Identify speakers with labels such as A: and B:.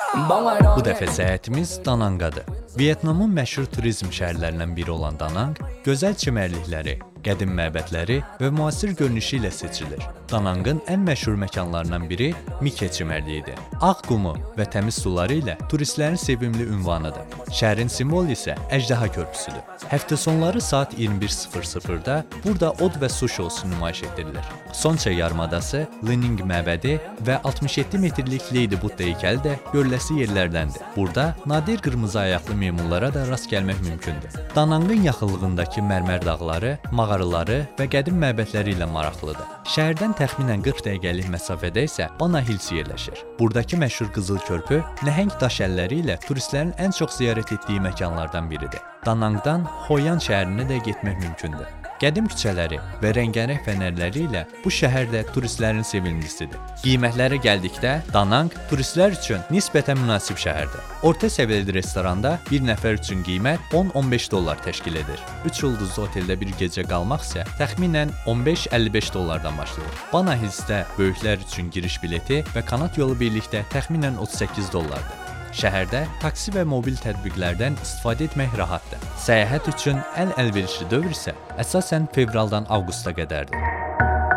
A: Bu dəfə səyahətimiz Dananqadır. Vietnamın məşhur turizm şəhərlərindən biri olan Danang, gözəl çimərlikləri, qədim məbədləri və müasir görünüşü ilə seçilir. Danangın ən məşhur məkanlarından biri Mike çimərliyidir. Ağ qumu və təmiz suları ilə turistlərin sevimli ünvanıdır. Şəhərin simvolu isə əjdaha körpüsüdür. Həftə sonları saat 21:00-da burada od və su şousu nümayiş etdirilir. Sonça yarımadası, Lining məbədi və 67 metrlik Lady Budda heykəli də görüləsi yerlərdəndir. Burada nadir qırmızı ayaqlı meymunlara da rast gəlmək mümkündür. Danangın yaxınlığındakı mərmər dağları, mağaraları və qədim məbədləri ilə maraqlıdır. Şəhərdən təxminən 40 dəqiqəlik məsafədə isə Bana Hills yerləşir. Buradakı məşhur qızıl körpü nəhəng daş əlləri ilə turistlərin ən çox ziyarət etdiyi məkanlardan biridir. Danangdan Hoyan şəhərinə də getmək mümkündür. Qədim küçələri və rəngarəng fənərləri ilə bu şəhər də turistlərin sevimlisidir. Qiymətlərə gəldikdə, Danang turistlər üçün nisbətən münasib şəhərdir. Orta səviyyəli restoranda bir nəfər üçün qiymət $10-15 təşkil edir. 3 ulduzlu oteldə bir gecə qalmaq isə təxminən $15-55 başlayır. Bana Hillsdə böyüklər üçün giriş bileti və kanat yolu birlikdə təxminən $38. Şəhərdə taksi və mobil tətbiqlərdən istifadə etmək rahatdır. Səyahət üçün ən əlverişli dövr isə əsasən fevraldan avqusta qədərdir.